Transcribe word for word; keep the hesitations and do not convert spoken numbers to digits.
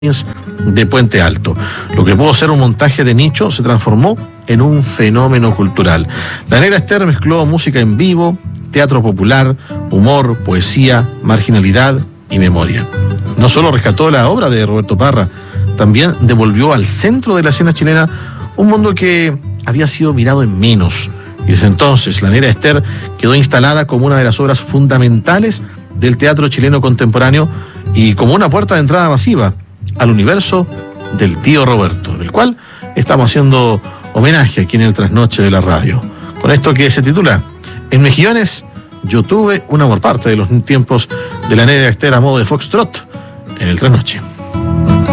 de Puente Alto. Lo que pudo ser un montaje de nicho se transformó en un fenómeno cultural. La Negra Ester mezcló música en vivo, teatro popular, humor, poesía, marginalidad y memoria. No solo rescató la obra de Roberto Parra, también devolvió al centro de la escena chilena un mundo que había sido mirado en menos. Y desde entonces, La Negra Ester quedó instalada como una de las obras fundamentales del teatro chileno contemporáneo y como una puerta de entrada masiva al universo del tío Roberto, del cual estamos haciendo homenaje aquí en el Trasnoche de la Radio. Con esto que se titula En Mejillones, yo tuve un amor, parte de los tiempos de La Negra Ester a modo de foxtrot en el Trasnoche.